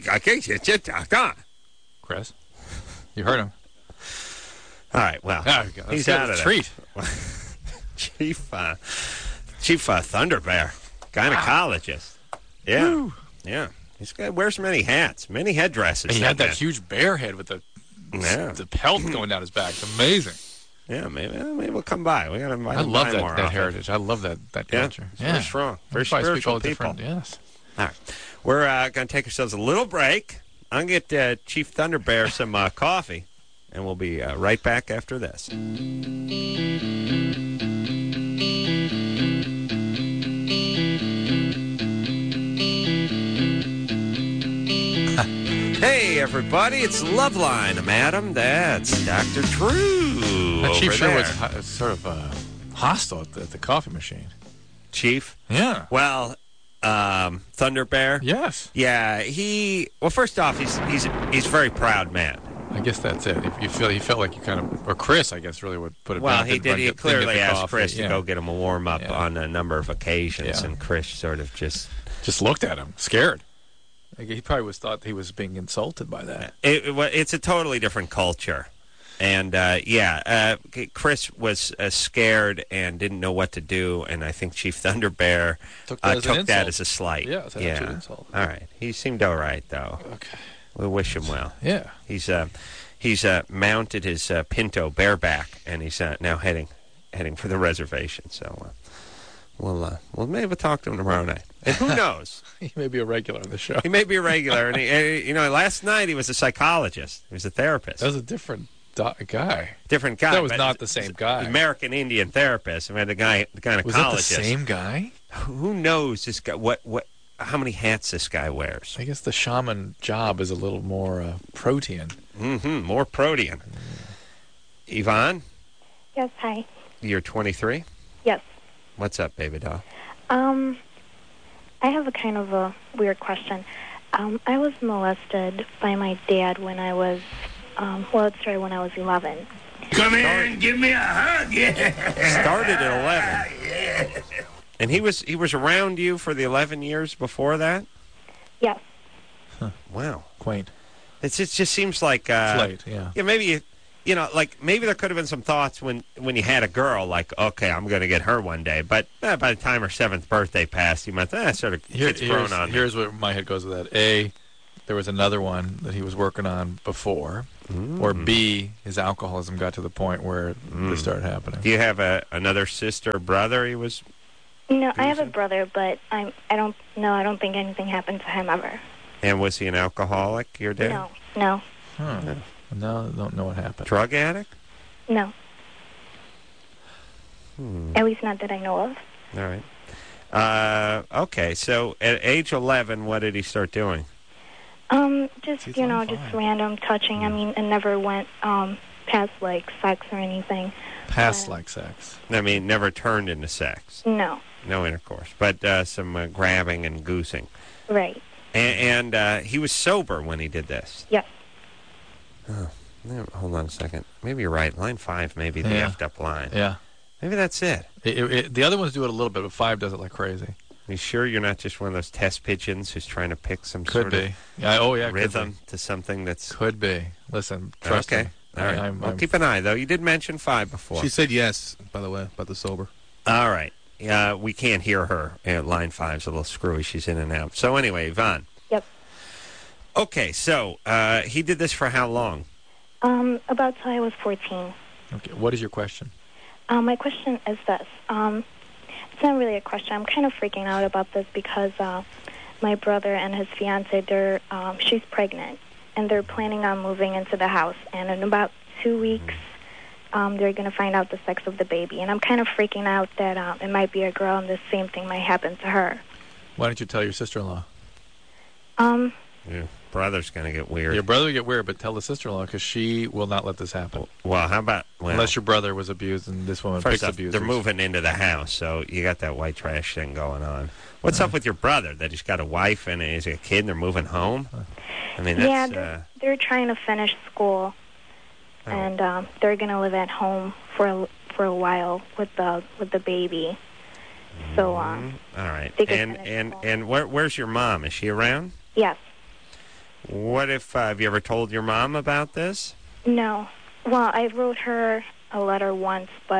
Chris. You heard him. All right, well, There we go. he's That's out good. of Treat. Chief Thunder Bear, gynecologist. Yeah. Woo. Yeah. He's got wears many hats, many headdresses. He had that huge bear head with the pelt going down his back. It's amazing. Yeah, maybe we'll come by. We got to invite I him love by more that often. heritage. I love that culture. It's very strong, very That's why I speak spiritual all the people. different. Yes. All right, we're going to take ourselves a little break. I'm going to get Chief Thunder Bear some coffee, and we'll be right back after this. Hey, everybody, it's Loveline. I'm Adam. That's Dr. Drew. That Chief over sure there. was sort of hostile at the coffee machine. Chief? Yeah. Well, Thunder Bear? Yes. Yeah, well, first off, he's a very proud man. I guess that's it. If you feel he felt like you kind of, or Chris, I guess, really would put it. Well, back he and did. He didn't clearly get the asked coffee. Chris to go get him a warm up Yeah. on a number of occasions, Yeah. and Chris sort of just looked at him, scared. Like, he probably thought he was being insulted by that. It's a totally different culture, and Chris was scared and didn't know what to do, and I think Chief Thunder Bear Took that as an insult. that as a slight. Yeah, it's actually an insult. All right, he seemed all right though. Okay. We wish him well. Yeah. He's mounted his Pinto bareback, and he's now heading for the reservation. So we'll maybe talk to him tomorrow night. And who knows? He may be a regular on the show. He may be a regular. And last night he was a psychologist. He was a therapist. That was a different guy. Different guy. That was but not the same guy. American Indian therapist. I mean, the gynecologist. Was that the same guy? Who knows this guy? How many hats this guy wears? I guess the shaman job is a little more protean. Mm-hmm. More protean. Yvonne, Yes, hi. you're 23. Yes. What's up, baby doll? I have a kind of a weird question. I was molested by my dad when I was, it started when I was 11. Come here and give me a hug. Yeah. Started at 11. And he was around you for the 11 years before that? Yes. Wow. Quaint. It just seems like Flight, yeah. Yeah, maybe like maybe there could have been some thoughts when you had a girl, like, okay, I'm going to get her one day. But by the time her 7th birthday passed, you might sort of it's grown on me. Here's where my head goes with that. A, there was another one that he was working on before. Or B, his alcoholism got to the point where this started happening. Do you have another sister or brother he was? No, I have a brother, but I don't think anything happened to him ever. And was he an alcoholic, your dad? No. Huh. No, I don't know what happened. Drug addict? No. At least not that I know of. All right. Okay, so at age 11, what did he start doing? Just random touching. I mean, it never went past like sex or anything. Like sex. I mean, never turned into sex. No. No intercourse, but some grabbing and goosing. Right. And he was sober when he did this. Yes. Oh, hold on a second. Maybe you're right. Line 5 may be the effed up line. Yeah. Maybe that's it. The other ones do it a little bit, but 5 does it like crazy. Are you sure you're not just one of those test pigeons who's trying to pick some sort of rhythm to something that's... Could be. Listen, trust me. All right. Well, keep an eye, though. You did mention 5 before. She said yes, by the way, about the sober. All right. We can't hear her. Line 5's a little screwy. She's in and out. So anyway, Yvonne. Yep. Okay, so he did this for how long? About till I was 14. Okay. What is your question? My question is this. It's not really a question. I'm kind of freaking out about this because my brother and his fiancée, she's pregnant, and they're planning on moving into the house. And in about 2 weeks, they're going to find out the sex of the baby. And I'm kind of freaking out that it might be a girl and the same thing might happen to her. Why don't you tell your sister-in-law? Your brother's going to get weird. Your brother will get weird, but tell the sister-in-law because she will not let this happen. Well, how about... Unless your brother was abused and this woman first picks off, abusers. They're moving into the house, so you got that white trash thing going on. What's up with your brother? That he's got a wife and he's a kid and they're moving home? I mean, that's... they're trying to finish school, and they're going to live at home for a while with the baby. So, all right. And where's your mom? Is she around? Yes. What if, have you ever told your mom about this? No. Well, I wrote her a letter once, but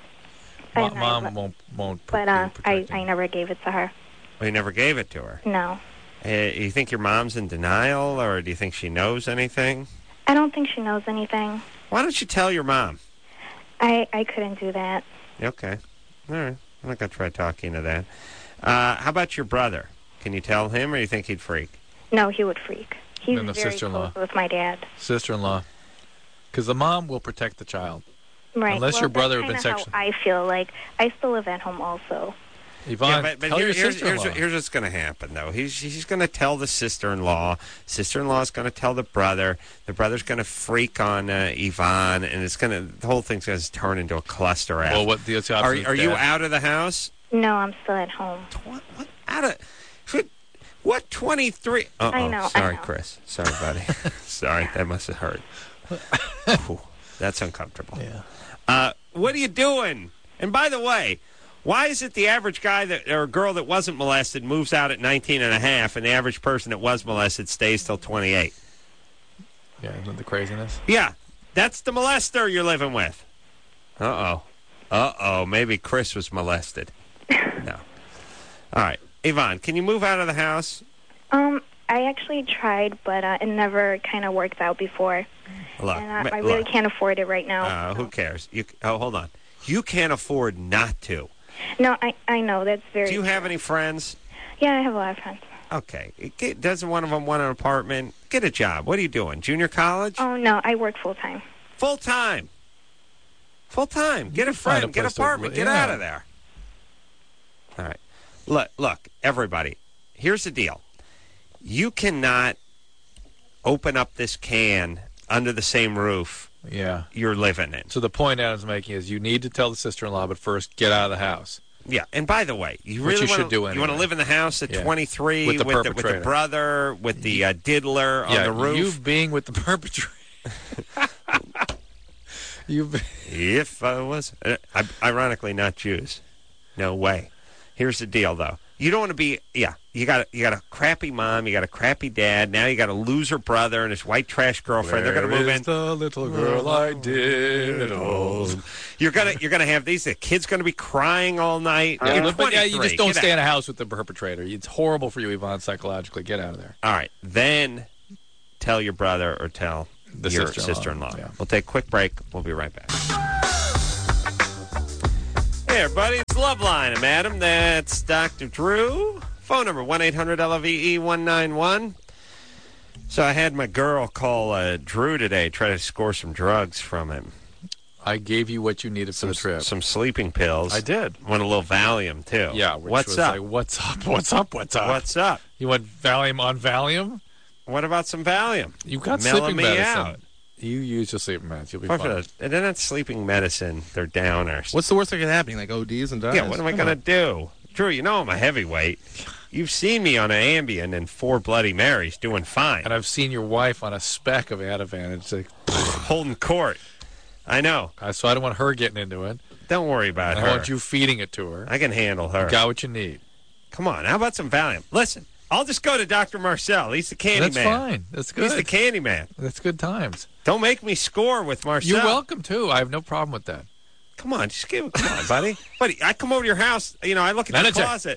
Mom won't. But I never gave it to her. Well, you never gave it to her? No. You think your mom's in denial, or do you think she knows anything? I don't think she knows anything. Why don't you tell your mom? I couldn't do that. Okay. All right. I'm not going to try talking to that. How about your brother? Can you tell him, or you think he'd freak? No, he would freak. He's then the very sister-in-law. close with my dad. Sister-in-law. Because the mom will protect the child. Right. Unless your brother had been sexual. I feel like I still live at home also. Yvonne, but tell your sister-in-law. Here's what's going to happen, though. He's going to tell the sister-in-law. Sister-in-law's going to tell the brother. The brother's going to freak on Yvonne, and the whole thing's going to turn into a cluster. Well, what the are you out of the house? No, I'm still at home. What out of? What 23? I know. Sorry, Chris. Sorry, buddy. Sorry, that must have hurt. Ooh, that's uncomfortable. Yeah. What are you doing? And by the way, why is it the average guy or girl that wasn't molested moves out at 19 and a half, and the average person that was molested stays till 28? Yeah, isn't that the craziness? Yeah, that's the molester you're living with. Maybe Chris was molested. No. All right. Yvonne, can you move out of the house? I actually tried, but it never kind of worked out before. Look, and I really can't afford it right now. Who cares? Hold on. You can't afford not to. No, I know. That's very Do you have any friends? Yeah, I have a lot of friends. Okay. Doesn't one of them want an apartment? Get a job. What are you doing? Junior college? Oh, no. I work full-time. Full-time? Full-time. Get a friend. Get an apartment. Get out of there. All right. Look, everybody, here's the deal. You cannot open up this can under the same roof you're living in. So the point Adam's making is you need to tell the sister-in-law, but first get out of the house. Yeah, and by the way, you really want to live in the house at 23 with the brother, with the diddler on the roof? You being with the perpetrator. If I was... ironically, not Jews. No way. Here's the deal, though. You don't want to be... Yeah, you got a crappy mom, you got a crappy dad. Now you got a loser brother and his white trash girlfriend. They're going to move in. The little girl I did hold. You're gonna have these. The kid's going to be crying all night. But you just don't Get stay out. in a house with the perpetrator. It's horrible for you, Yvonne, psychologically. Get out of there. All right, then tell your brother or tell your sister-in-law. Yeah. We'll take a quick break. We'll be right back. Hey, everybody, it's Loveline. I'm Adam. That's Dr. Drew. Phone number 1-800-LOVE-191. So I had my girl call Drew today, try to score some drugs from him. I gave you what you needed for the trip. Some sleeping pills. I did. Want a little Valium, too. Yeah. Which What's was up? Like, what's up? What's up? What's up? What's up? You want Valium on Valium? What about some Valium? You got Mellow sleeping me medicine. out. You use your sleeping meds. You'll be Fuck fine. it. They're not sleeping medicine. They're downers. What's the worst that could happen? Like ODs and dies? Yeah, what am I going to do? Drew, you know I'm a heavyweight. You've seen me on an Ambien and 4 Bloody Marys doing fine. And I've seen your wife on a speck of Ativan. It's like, holding court. I know. so I don't want her getting into it. Don't worry about her. I want you feeding it to her. I can handle her. You got what you need. Come on. How about some Valium? Listen, I'll just go to Dr. Marcel. He's the candy That's man. fine. That's good. He's the candy man. That's good times. Don't make me score with Marcel. You're welcome, too. I have no problem with that. Come on. Come on, buddy. Buddy, I come over to your house. I look at the closet.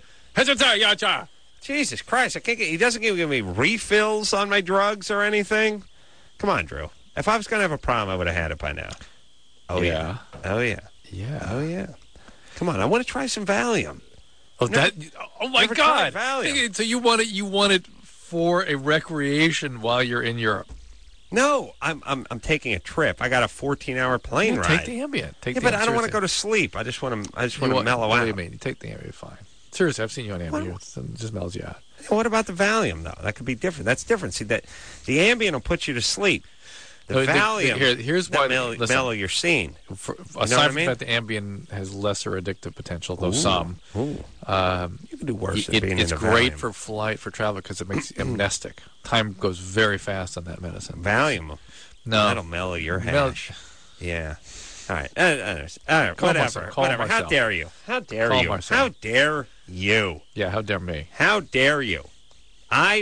Jesus Christ. He doesn't give me refills on my drugs or anything. Come on, Drew. If I was going to have a problem, I would have had it by now. Oh, yeah. Oh, yeah. Yeah. Oh, yeah. Come on. I want to try some Valium. Oh, my never God. tried Valium. So you want it for a recreation while you're in Europe? No, I'm taking a trip. I got a 14-hour plane ride. Take the Ambien. But I don't want to go to sleep. I just want to mellow out. What do you mean? You take the Ambien, fine. Seriously, I've seen you on Ambien. It just mellows you out. What about the Valium, though? That could be different. That's different. See, the Ambien will put you to sleep. The Valium, here's why mellow your scene. Aside from the fact the Ambien has lesser addictive potential, though some. You can do worse than being It's into great Valium. for travel because it makes you amnestic. Time goes very fast on that medicine. Valium. No. That'll mellow your hash. Yeah. All right. All right. Whatever. Marcel. How dare you? How dare Call you? Marcel. How dare you? Yeah, how dare me? How dare you? I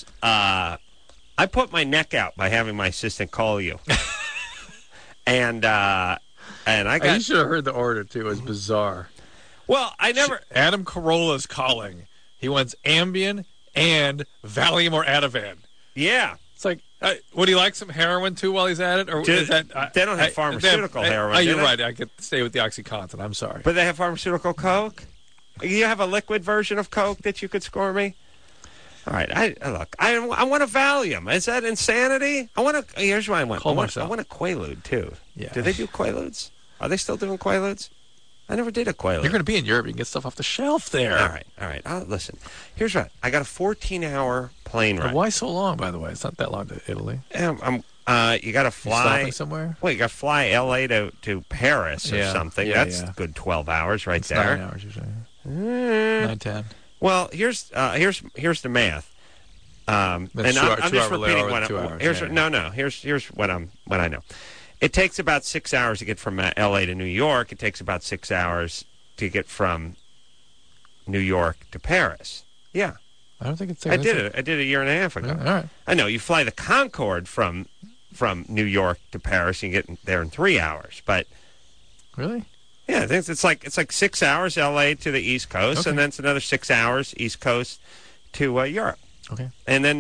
put my neck out by having my assistant call you. and I got... You should have heard the order, too. It was bizarre. Well, I never... Adam Carolla's calling. He wants Ambien and Valium or Ativan. Yeah. It's like, would he like some heroin, too, while he's at it? Or is that, they don't have pharmaceutical heroin, You're do they? right. I could stay with the OxyContin. I'm sorry. But they have pharmaceutical Coke? You have a liquid version of Coke that you could score me? All right, I want a Valium. Is that insanity? Here's what I want. I want a Quaalude, too. Yeah. Do they do Quaaludes? Are they still doing Quaaludes? I never did a Quaalude. You're going to be in Europe. You can get stuff off the shelf there. All right. Listen, here's what. I got a 14-hour plane ride. Why so long, by the way? It's not that long to Italy. You got to fly. You stopping somewhere? Well, you got to fly L.A. to Paris or something. That's a good 12 hours it's there. 9 hours usually. 9, 10. Well, here's the math. And I'm just repeating what here's what I know. It takes about 6 hours to get from L.A. to New York. It takes about 6 hours to get from New York to Paris. Yeah. I don't think it's... I did it. I did it a year and a half ago. Yeah, all right. I know. You fly the Concorde from New York to Paris, and you get there in 3 hours. But really? Yeah, I think it's like 6 hours L.A. to the East Coast, and then it's another 6 hours East Coast to Europe. Okay. And then,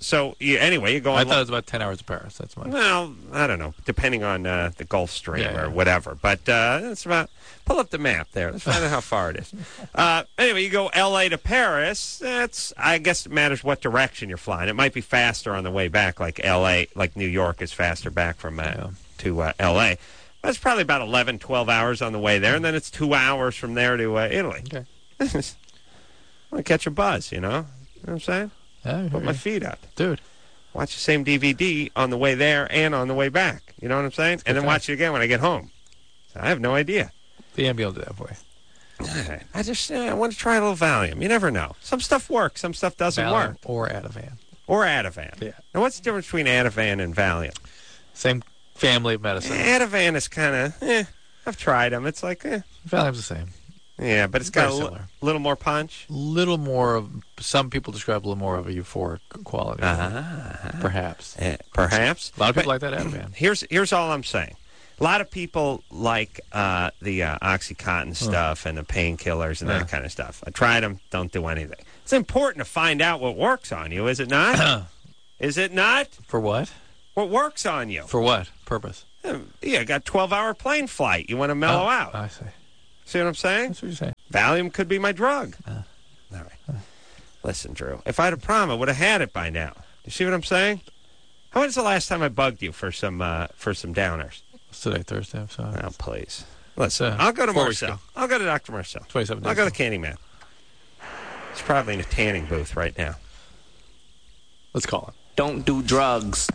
you go on... I thought it was about 10 hours to Paris. That's my... Well, I don't know, depending on the Gulf Stream or whatever. But it's about... Pull up the map there. Let's find out how far it is. Anyway, you go L.A. to Paris. I guess it matters what direction you're flying. It might be faster on the way back, like L.A., like New York is faster back from to L.A. But it's probably about 11, 12 hours on the way there, and then it's 2 hours from there to Italy. Okay. I want to catch a buzz, you know? You know what I'm saying? Put my feet up. Dude. Watch the same DVD on the way there and on the way back. You know what I'm saying? And then watch it again when I get home. I have no idea. The Ambien will do that for you. I want to try a little Valium. You never know. Some stuff works. Some stuff doesn't work. Or Ativan. Yeah. Now, what's the difference between Ativan and Valium? Same family of medicine. Ativan is kind of, I've tried them. It's like, Valium's the same. Yeah, but it's got Very a similar. little more punch. Little more of, some people describe a little more of a euphoric quality. Perhaps. Perhaps. A lot of people like that Ativan. Here's all I'm saying. A lot of people like the OxyContin stuff and the painkillers and that kind of stuff. I tried them, don't do anything. It's important to find out what works on you, is it not? Is it not? For what? What works on you? For what purpose? Yeah, got 12-hour plane flight. You want to mellow out. I see. See what I'm saying? That's what you're saying. Valium could be my drug. All right. Listen, Drew, if I had a problem, I would have had it by now. You see what I'm saying? When was the last time I bugged you for some downers? It's today, Thursday. So Oh, please. Listen, I'll go to 4 weeks Marcel. ago. I'll go to Dr. Marcel. 27 days I'll go to ago. Candyman. He's probably in a tanning booth right now. Let's call him. Don't do drugs.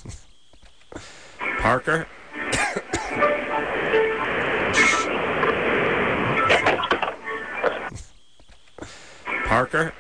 Parker? Parker?